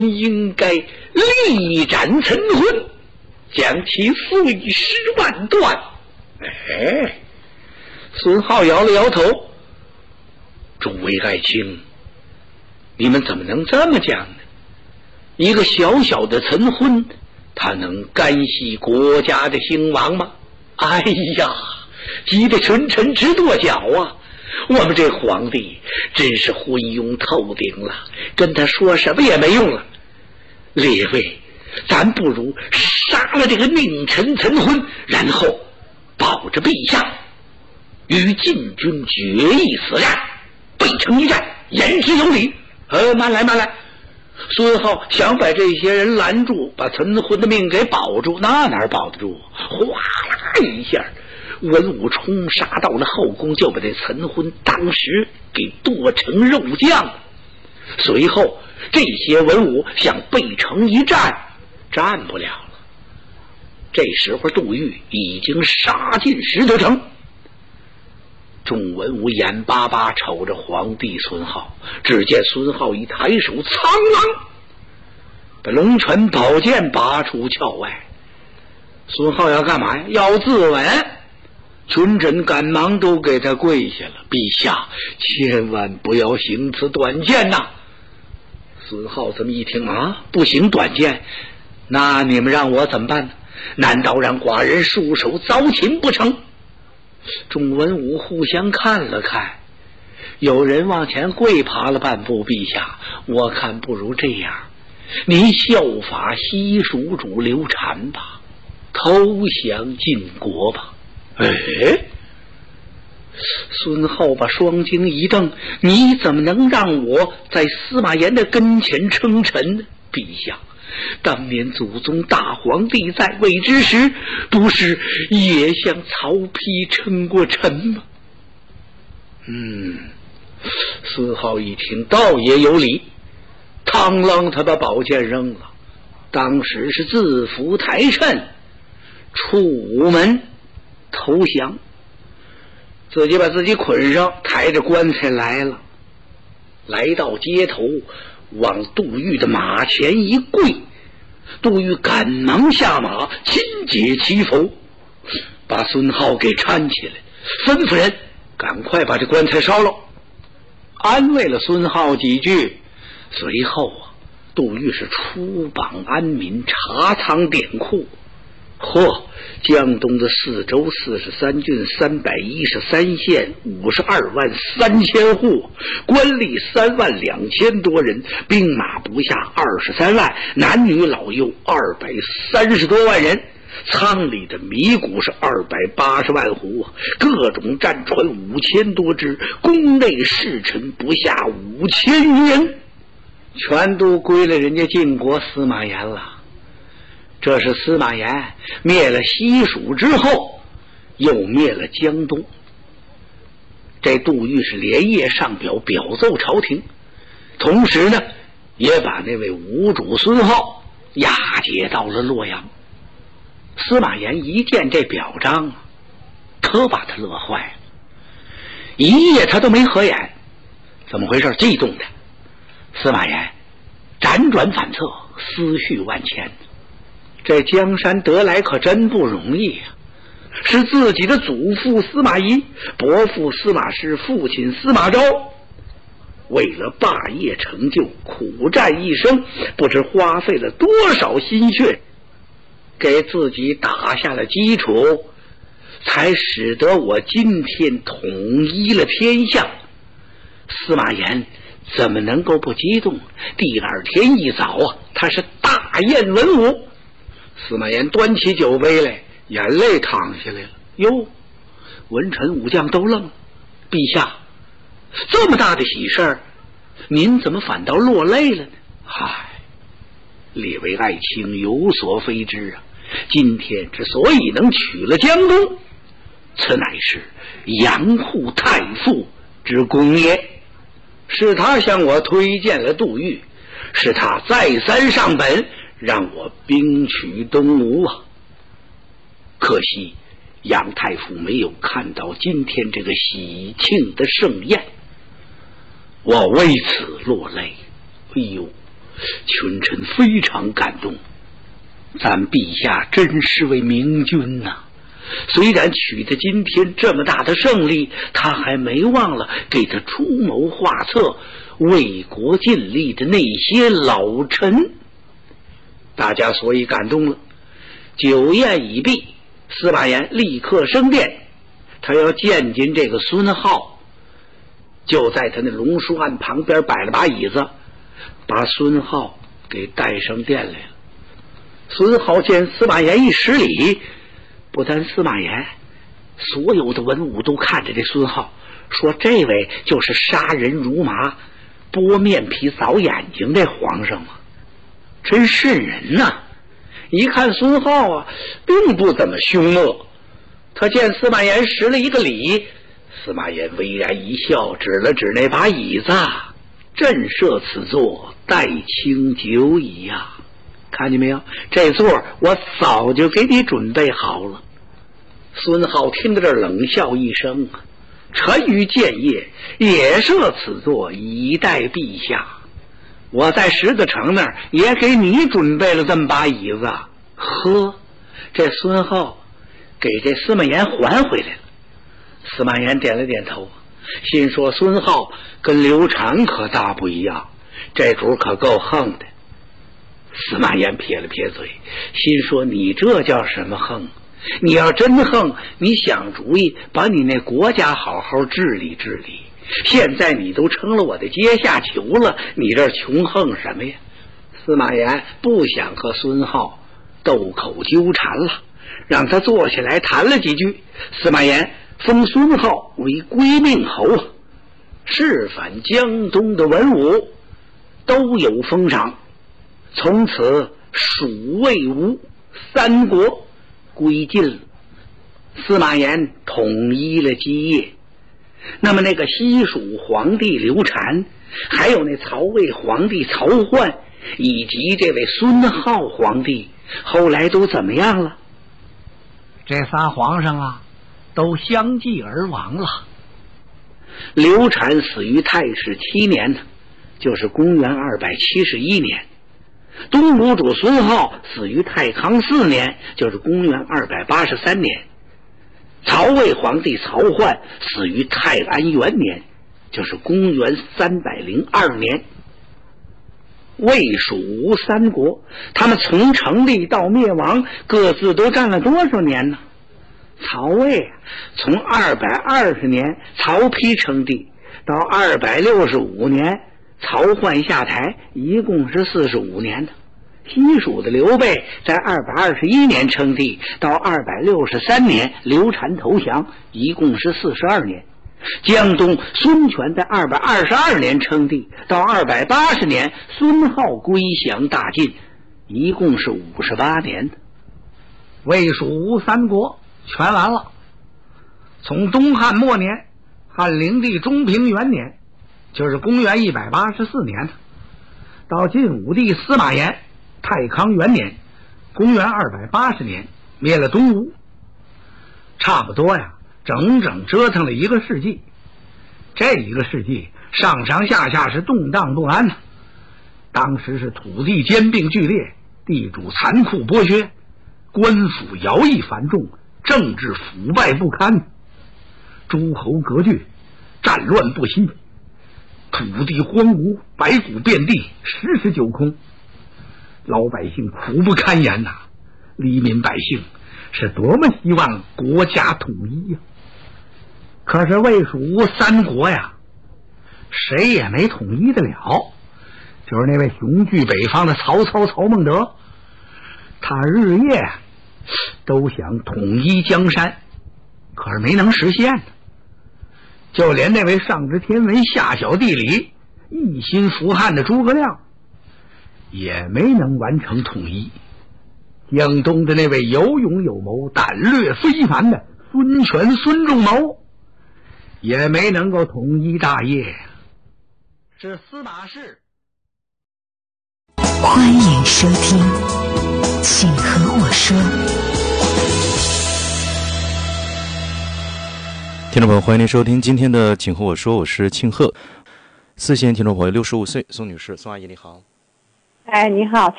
应该力斩岑昏，将其碎尸万段。哎，孙浩摇了摇头，诸位爱卿，你们怎么能这么讲呢？一个小小的岑昏，他能干系国家的兴亡吗？哎呀，急得群臣直跺脚啊！我们这皇帝真是昏庸透顶了，跟他说什么也没用了。列位，咱不如杀了这个佞臣岑昏，然后保着陛下与晋军决一死战，背城一战，言之有理。慢来慢来，孙浩想把这些人拦住，把岑昏的命给保住，那哪保得住？哗啦一下，文武冲杀到了后宫，就把这岑昏当时给剁成肉酱。随后这些文武想背城一战，战不了了。这时候杜预已经杀进石头城，众文武眼巴巴瞅着皇帝孙浩，只见孙浩一抬手，苍啷把龙泉宝剑拔出鞘外。孙浩要干嘛呀？要自刎。群臣赶忙都给他跪下了，陛下千万不要行此短剑呐！孙浩这么一听啊，不行短剑，那你们让我怎么办呢？难道让寡人束手遭擒不成？众文武互相看了看，有人往前跪爬了半步，陛下，我看不如这样，您效法西蜀主刘禅吧，投降晋国吧。哎，孙浩把双睛一瞪，你怎么能让我在司马炎的跟前称臣呢？陛下，当年祖宗大皇帝在位之时，不是也向曹丕称过臣吗？孙浩一听倒也有理，螳螂他把宝剑扔了，当时是自负台趁，出门投降，自己把自己捆上，抬着棺材来了，来到街头，往杜预的马前一跪。杜预赶忙下马，亲解其否，把孙浩给搀起来，吩咐人赶快把这棺材烧了，安慰了孙浩几句。随后杜预是出榜安民，查仓典库。江东的4州43郡313县52万3000户，官吏3万2000多人，兵马不下23万，男女老幼230多万人，仓里的米谷是280万斛，各种战船5000多只，宫内侍臣不下5000余人，全都归了人家晋国司马炎了。这是司马炎灭了西蜀之后，又灭了江东。这杜预是连夜上表，表奏朝廷，同时呢也把那位吴主孙浩押解到了洛阳。司马炎一见这表彰，可把他乐坏了，一夜他都没合眼。怎么回事？激动的司马炎辗转反侧，思绪万千。这江山得来可真不容易啊！是自己的祖父司马懿，伯父司马师，父亲司马昭，为了霸业成就，苦战一生，不知花费了多少心血，给自己打下了基础，才使得我今天统一了天下。司马炎怎么能够不激动？第二天一早啊，他是大宴文武。司马炎端起酒杯来，眼泪淌下来了。哟，文臣武将都愣了。陛下，这么大的喜事儿，您怎么反倒落泪了呢？嗨，列位爱卿有所非知啊，今天之所以能取了江东，此乃是杨护太傅之功也。是他向我推荐了杜预，是他再三上本，让我兵取东吴啊！可惜杨太傅没有看到今天这个喜庆的盛宴，我为此落泪。哎呦， 群臣非常感动，咱陛下真是位明君呐！虽然取得今天这么大的胜利，他还没忘了给他出谋划策、为国尽力的那些老臣。大家所以感动了。酒宴已毕，司马炎立刻升殿，他要见见这个孙皓。就在他那龙书案旁边摆了把椅子，把孙皓给带上殿来了。孙皓见司马炎一施礼，不但司马炎，所有的文武都看着这孙皓，说这位就是杀人如麻、剥面皮扫眼睛的皇上嘛，真瘆人呐！一看孙皓啊，并不怎么凶恶。他见司马炎施了一个礼，司马炎微然一笑，指了指那把椅子，朕设此座，待卿久矣呀！看见没有？这座我早就给你准备好了。孙皓听到这儿冷笑一声，臣于建业也设此座，以待陛下。我在石子城那儿也给你准备了这么把椅子。呵，这孙皓给这司马炎还回来了。司马炎点了点头，心说孙皓跟刘禅可大不一样，这主可够横的。司马炎撇了撇嘴，心说你这叫什么横？你要真横，你想主意把你那国家好好治理治理。现在你都成了我的阶下囚了，你这穷横什么呀？司马炎不想和孙皓斗口纠缠了，让他坐下来谈了几句。司马炎封孙皓为归命侯，是反江东的文武都有封赏。从此蜀魏吴三国归晋了。司马炎统一了基业。那么那个西蜀皇帝刘禅，还有那曹魏皇帝曹奂，以及这位孙皓皇帝，后来都怎么样了？ 这仨皇上啊，都相继而亡了。 刘禅死于太史7年呢，就是公元271年。东吴主孙皓死于太康4年，就是公元283年。曹魏皇帝曹奂死于太安元年，就是公元302年。魏蜀吴三国，他们从成立到灭亡，各自都占了多少年呢？曹魏从220年曹丕称帝到265年曹奂下台，一共是45年的。西蜀的刘备在221年称帝到263年刘禅投降，一共是42年。江东孙权在222年称帝到280年孙皓归降大晋，一共是58年。 魏蜀吴三国全完了。从东汉末年汉灵帝中平元年，就是公元184年，到晋武帝司马炎太康元年，公元280年灭了东吴，差不多呀，整整折腾了1个世纪。这1个世纪上上下下是动荡不安。当时是土地兼并剧烈，地主残酷剥削，官府徭役繁重，政治腐败不堪，诸侯割据，战乱不息，土地荒芜，白骨遍地，时时九空，老百姓苦不堪言呐！黎民百姓是多么希望国家统一呀！可是魏蜀吴三国呀，谁也没统一得了。就是那位雄踞北方的曹操曹孟德，他日夜都想统一江山，可是没能实现。就连那位上知天文下晓地理、一心扶汉的诸葛亮也没能完成统一。江东的那位有勇有谋、胆略非凡的孙权孙仲谋也没能够统一大业。是司马氏。 欢迎收听请和我说。 听众朋友，欢迎您收听今天的请和我说，我是庆贺。4线听众朋友65岁，宋女士，宋阿姨你好。 哎，你好，